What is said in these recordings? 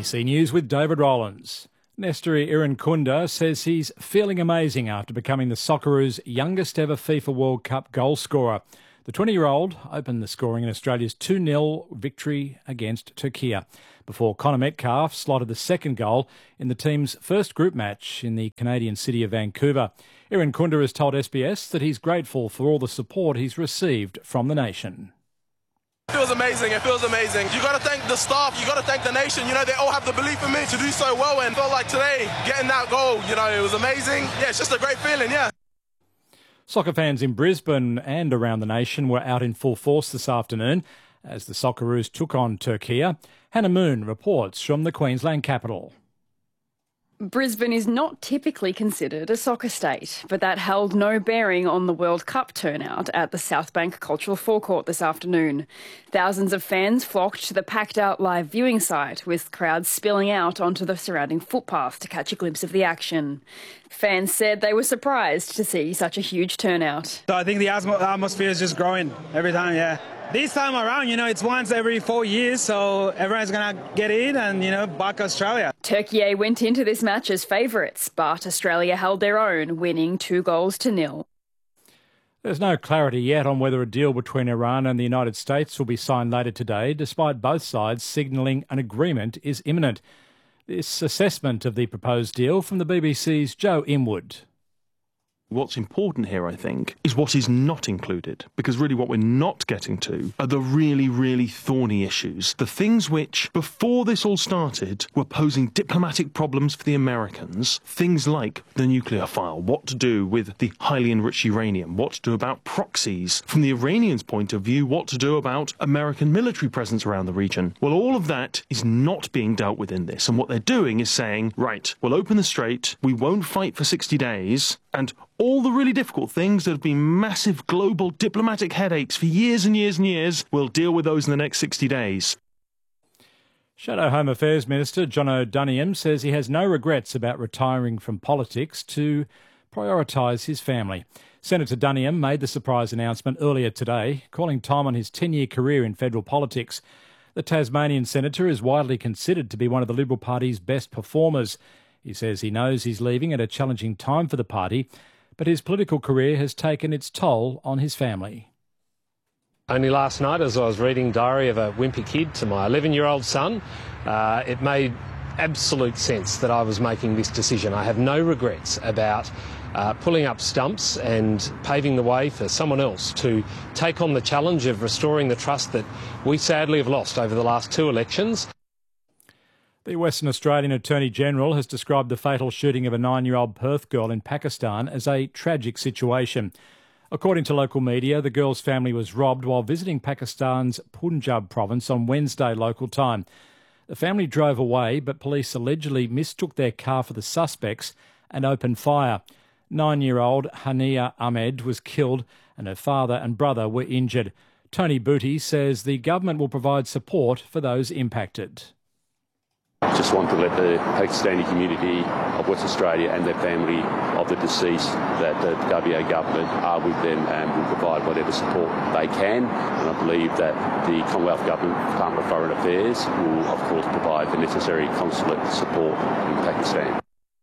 ABC News with David Rollins. Nesteri Irankunda says he's feeling amazing after becoming the Socceroos' youngest ever FIFA World Cup goal scorer. The 20-year-old opened the scoring in Australia's 2-0 victory against Turkey before Connor Metcalfe slotted the second goal in the team's first group match in the Canadian city of Vancouver. Irankunda has told SBS that he's grateful for all the support he's received from the nation. It feels amazing. It feels amazing. You got to thank the staff. You got to thank the nation. You know, they all have the belief in me to do so well, and felt like today, getting that goal, you know, it was amazing. Yeah, it's just a great feeling, yeah. Soccer fans in Brisbane and around the nation were out in full force this afternoon as the Socceroos took on Turkey. Hannah Moon reports from the Queensland capital. Brisbane is not typically considered a soccer state, but that held no bearing on the World Cup turnout at the Southbank Cultural Forecourt this afternoon. Thousands of fans flocked to the packed-out live viewing site, with crowds spilling out onto the surrounding footpath to catch a glimpse of the action. Fans said they were surprised to see such a huge turnout. So I think the atmosphere is just growing every time, yeah. This time around, you know, it's once every 4 years, so everyone's going to get in and, you know, back Australia. Turkey went into this match as favourites, but Australia held their own, winning 2-0. There's no clarity yet on whether a deal between Iran and the United States will be signed later today, despite both sides signalling an agreement is imminent. This assessment of the proposed deal from the BBC's Joe Inwood. What's important here, I think, is what is not included, because really what we're not getting to are the really, really thorny issues, the things which, before this all started, were posing diplomatic problems for the Americans, things like the nuclear file, what to do with the highly enriched uranium, what to do about proxies, from the Iranians' point of view, what to do about American military presence around the region. Well, all of that is not being dealt with in this, and what they're doing is saying, right, we'll open the strait, we won't fight for 60 days, and all the really difficult things that have been massive global diplomatic headaches for years and years and years, we'll deal with those in the next 60 days. Shadow Home Affairs Minister John O'Donoghue says he has no regrets about retiring from politics to prioritise his family. Senator Donoghue made the surprise announcement earlier today, calling time on his 10-year career in federal politics. The Tasmanian senator is widely considered to be one of the Liberal Party's best performers. He says he knows he's leaving at a challenging time for the party, but his political career has taken its toll on his family. Only last night, as I was reading Diary of a Wimpy Kid to my 11-year-old son, it made absolute sense that I was making this decision. I have no regrets about pulling up stumps and paving the way for someone else to take on the challenge of restoring the trust that we sadly have lost over the last 2 elections. The Western Australian Attorney-General has described the fatal shooting of a 9-year-old Perth girl in Pakistan as a tragic situation. According to local media, the girl's family was robbed while visiting Pakistan's Punjab province on Wednesday local time. The family drove away, but police allegedly mistook their car for the suspects and opened fire. 9-year-old Hania Ahmed was killed and her father and brother were injured. Tony Booty says the government will provide support for those impacted. I just want to let the Pakistani community of West Australia and their family of the deceased that the WA government are with them and will provide whatever support they can. And I believe that the Commonwealth Government, Department of Foreign Affairs, will of course provide the necessary consulate support in Pakistan.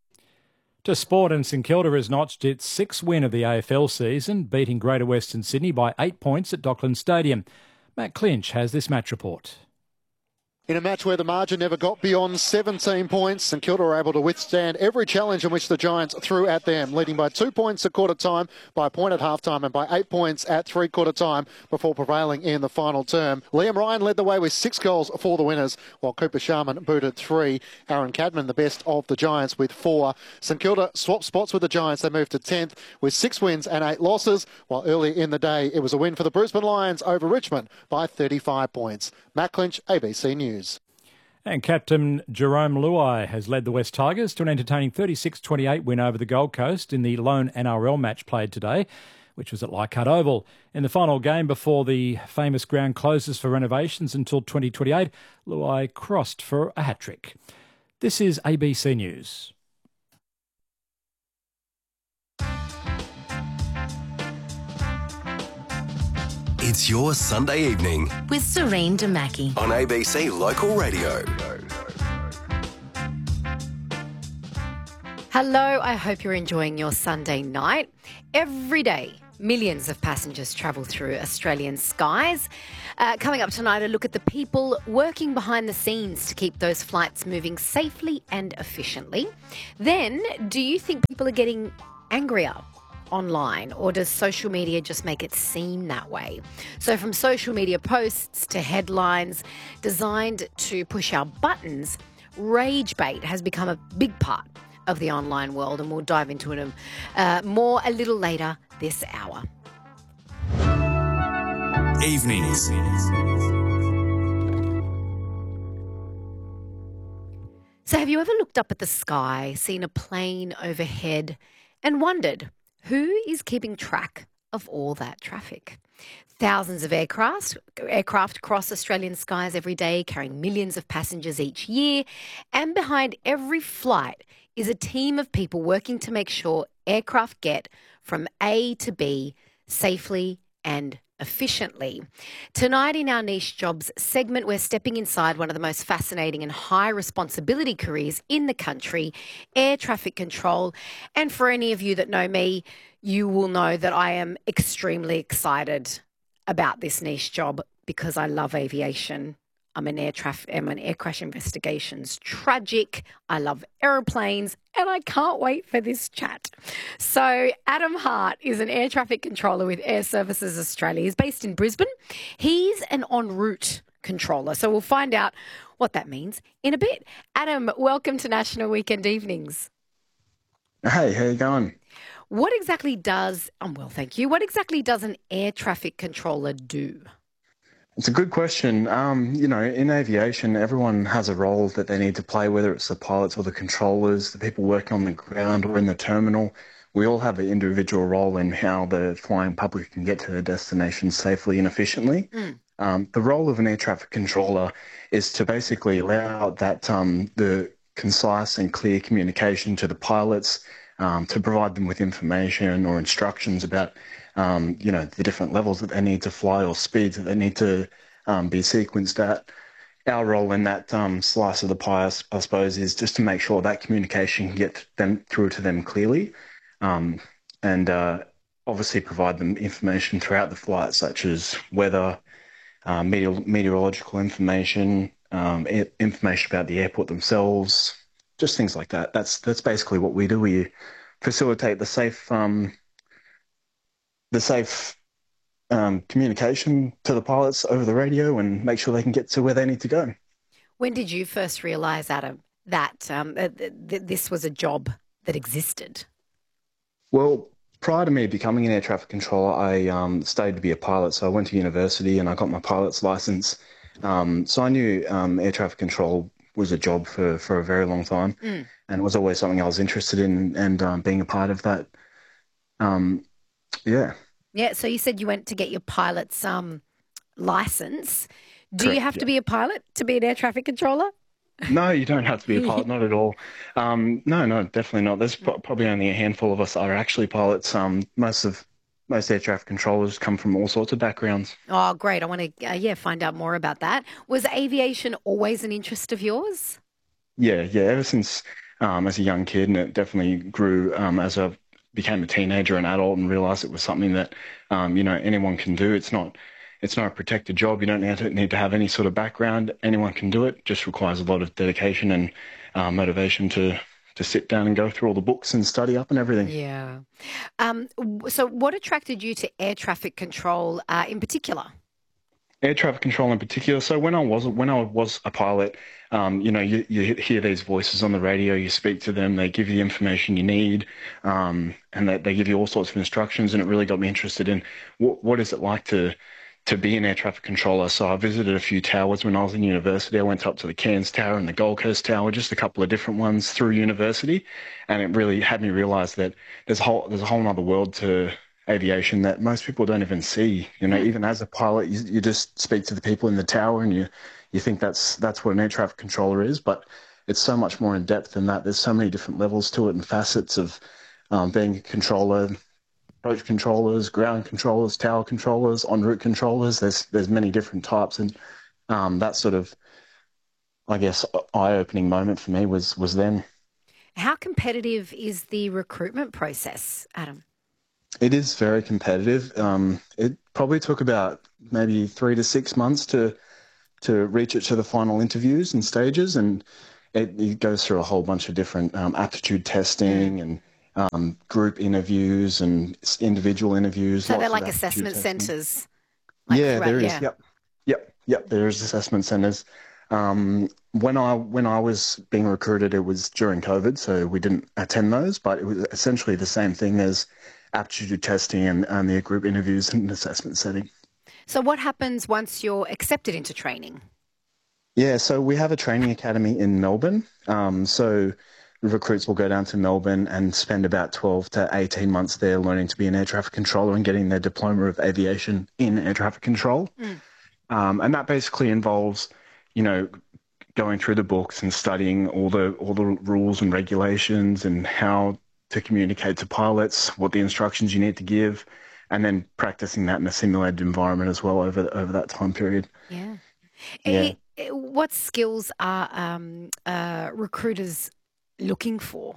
To sport, and St Kilda has notched its 6th win of the AFL season, beating Greater Western Sydney by 8 points at Docklands Stadium. Matt Clinch has this match report. In a match where the margin never got beyond 17 points, St Kilda were able to withstand every challenge in which the Giants threw at them, leading by 2 points at quarter time, by a point at half time and by 8 points at three-quarter time before prevailing in the final term. Liam Ryan led the way with 6 goals for the winners, while Cooper Sharman booted 3. Aaron Cadman, the best of the Giants, with 4. St Kilda swapped spots with the Giants. They moved to 10th with 6 wins and 8 losses, while earlier in the day it was a win for the Brisbane Lions over Richmond by 35 points. Matt Clinch, ABC News. And captain Jerome Luai has led the West Tigers to an entertaining 36-28 win over the Gold Coast in the lone NRL match played today, which was at Leichhardt Oval. In the final game before the famous ground closes for renovations until 2028, Luai crossed for a hat-trick. This is ABC News. It's your Sunday evening with Serene Damaki on ABC Local Radio. Hello, I hope you're enjoying your Sunday night. Every day, millions of passengers travel through Australian skies. Coming up tonight, a look at the people working behind the scenes to keep those flights moving safely and efficiently. Then, do you think people are getting angrier online, or does social media just make it seem that way? So from social media posts to headlines designed to push our buttons, rage bait has become a big part of the online world, and we'll dive into it more a little later this hour. Evenings. So have you ever looked up at the sky, seen a plane overhead, and wondered who is keeping track of all that traffic? Thousands of aircraft cross Australian skies every day, carrying millions of passengers each year, and behind every flight is a team of people working to make sure aircraft get from A to B safely and efficiently. Tonight in our Niche Jobs segment, we're stepping inside one of the most fascinating and high responsibility careers in the country, air traffic control. And for any of you that know me, you will know that I am extremely excited about this niche job because I love aviation. I'm an air crash investigations tragic. I love aeroplanes, and I can't wait for this chat. So Adam Hart is an air traffic controller with Air Services Australia. He's based in Brisbane. He's an en route controller. So we'll find out what that means in a bit. Adam, welcome to National Weekend Evenings. Hey, how you going? What exactly does, I'm well, thank you. What exactly does an air traffic controller do? It's a good question. In aviation, everyone has a role that they need to play, whether it's the pilots or the controllers, the people working on the ground or in the terminal. We all have an individual role in how the flying public can get to their destination safely and efficiently. The role of an air traffic controller is to basically allow that the concise and clear communication to the pilots, to provide them with information or instructions about the different levels that they need to fly or speeds that they need to be sequenced at. Our role in that slice of the pie, I suppose, is just to make sure that communication can get them through to them clearly, and obviously provide them information throughout the flight, such as weather, meteorological information, information about the airport themselves, just things like that. That's basically what we do. We facilitate the safe communication to the pilots over the radio and make sure they can get to where they need to go. When did you first realise, Adam, that this was a job that existed? Well, prior to me becoming an air traffic controller, I studied to be a pilot. So I went to university and I got my pilot's licence. So I knew air traffic control was a job for a very long time, and it was always something I was interested in, and being a part of that. Yeah, so you said you went to get your pilot's licence. Do Correct, you have to be a pilot to be an air traffic controller? No, you don't have to be a pilot, not at all. No, definitely not. There's probably only a handful of us that are actually pilots. Most air traffic controllers come from all sorts of backgrounds. Oh, great. I want to find out more about that. Was aviation always an interest of yours? Yeah, ever since as a young kid, and it definitely grew as I became a teenager and adult and realised it was something that anyone can do. It's not a protected job. You don't need to have any sort of background. Anyone can do it. It just requires a lot of dedication and motivation to sit down and go through all the books and study up and everything. Yeah. So what attracted you to air traffic control in particular? Air traffic control in particular. So when I was a pilot, you hear these voices on the radio, you speak to them, they give you the information you need, and they give you all sorts of instructions, and it really got me interested in what is it like to be an air traffic controller. So I visited a few towers when I was in university. I went up to the Cairns Tower and the Gold Coast Tower, just a couple of different ones through university, and it really had me realise that there's a whole other world to aviation that most people don't even see. Even as a pilot, you just speak to the people in the tower and you think that's what an air traffic controller is, but it's so much more in depth than that. There's so many different levels to it and facets of being a controller. Approach controllers, ground controllers, tower controllers, en route controllers. There's many different types, and that sort of, I guess, eye-opening moment for me was then. How competitive is the recruitment process, Adam? It is very competitive. It probably took about maybe 3 to 6 months to reach it to the final interviews and stages, and it goes through a whole bunch of different aptitude testing and group interviews and individual interviews. So they're like assessment centres? Yeah, there is. Yep. There is assessment centres. When I was being recruited, it was during COVID, so we didn't attend those, but it was essentially the same thing as aptitude testing and the group interviews in an assessment setting. So what happens once you're accepted into training? Yeah, so we have a training academy in Melbourne. So recruits will go down to Melbourne and spend about 12 to 18 months there learning to be an air traffic controller and getting their diploma of aviation in air traffic control. And that basically involves, going through the books and studying all the rules and regulations and how to communicate to pilots, what the instructions you need to give, and then practicing that in a simulated environment as well over that time period. Yeah. What skills are recruiters looking for?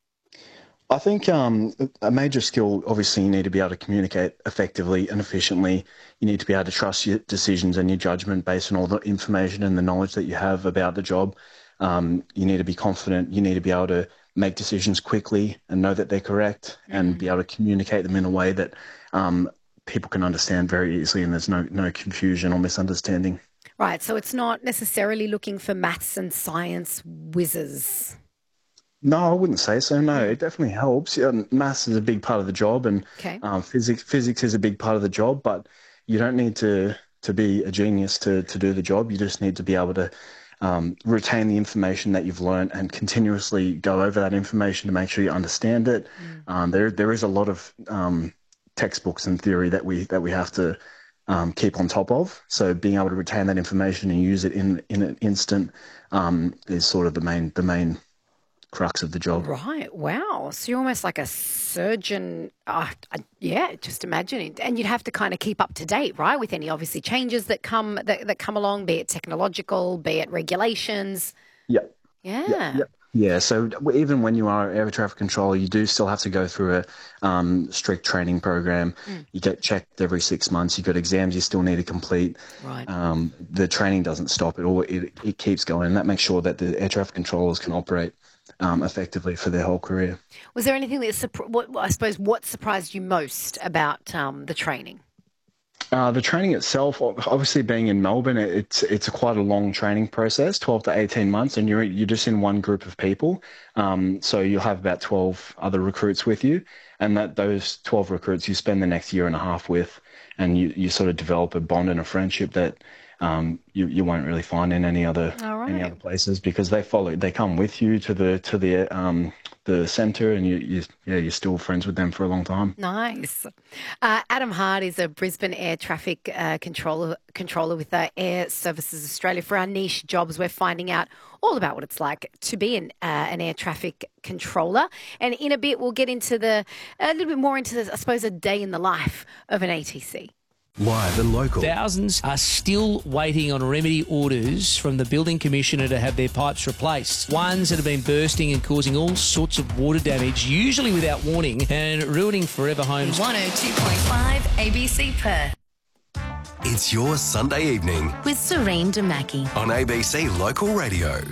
I think a major skill, obviously, you need to be able to communicate effectively and efficiently. You need to be able to trust your decisions and your judgment based on all the information and the knowledge that you have about the job. You need to be confident. You need to be able to make decisions quickly and know that they're correct and be able to communicate them in a way that people can understand very easily and there's no confusion or misunderstanding. Right, so it's not necessarily looking for maths and science whizzes. No, I wouldn't say so. No, it definitely helps. Maths is a big part of the job, and physics is a big part of the job. But you don't need to be a genius to do the job. You just need to be able to retain the information that you've learned and continuously go over that information to make sure you understand it. There is a lot of textbooks and theory that we have to keep on top of. So being able to retain that information and use it in an instant is sort of the main crux of the job. Right. Wow. So you're almost like a surgeon. Just imagining. And you'd have to kind of keep up to date, right, with any obviously changes that come along, be it technological, be it regulations. Yep. Yeah. Yep. Yeah, so even when you are air traffic controller, you do still have to go through a strict training program. You get checked every 6 months. You've got exams you still need to complete. Right. The training doesn't stop at all. It keeps going, and that makes sure that the air traffic controllers can operate effectively for their whole career. Was there anything that what surprised you most about the training? The training itself, obviously being in Melbourne, it's quite a long training process, 12 to 18 months, and you're just in one group of people. So you'll have about 12 other recruits with you, and those 12 recruits you spend the next year and a half with, and you sort of develop a bond and a friendship that you won't really find in any other places, because they come with you to the centre, and you're still friends with them for a long time. Nice. Adam Hart is a Brisbane air traffic controller with Air Services Australia. For our niche jobs, we're finding out all about what it's like to be an air traffic controller, and in a bit we'll get into a little bit more into I suppose a day in the life of an ATC. Live and local. Thousands are still waiting on remedy orders from the Building Commissioner to have their pipes replaced. Ones that have been bursting and causing all sorts of water damage, usually without warning, and ruining forever homes. 102.5 ABC Perth. It's your Sunday evening with Serene Damaki on ABC Local Radio.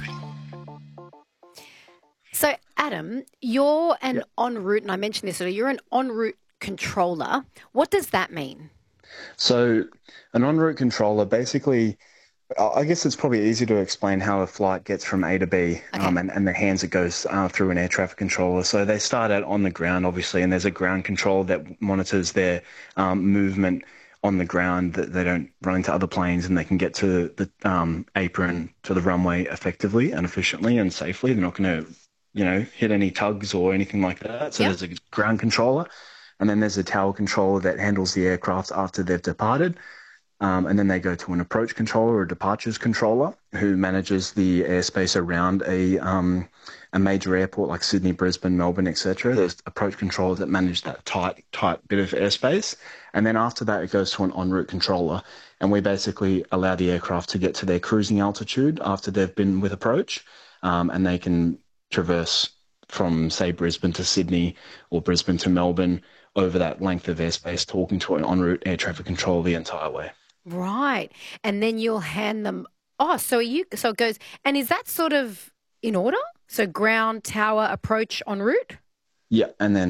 So, Adam, you're an en route, and I mentioned this earlier, you're an en route controller. What does that mean? So an en route controller, basically, I guess it's probably easy to explain how a flight gets from A to B, and the hands it goes through an air traffic controller. So they start out on the ground, obviously, and there's a ground controller that monitors their movement on the ground, that they don't run into other planes, and they can get to the apron, to the runway effectively and efficiently and safely. They're not going to, hit any tugs or anything like that. So there's a ground controller. And then there's a tower controller that handles the aircraft after they've departed. And then they go to an approach controller or a departures controller who manages the airspace around a major airport like Sydney, Brisbane, Melbourne, etc. There's approach controllers that manage that tight bit of airspace. And then after that, it goes to an en route controller. And we basically allow the aircraft to get to their cruising altitude after they've been with approach. And they can traverse from, say, Brisbane to Sydney or Brisbane to Melbourne over that length of airspace, talking to an en route air traffic control the entire way. Right. And then you'll hand them. Oh, so it goes. And is that sort of in order? So ground, tower, approach, en route? Yeah, and then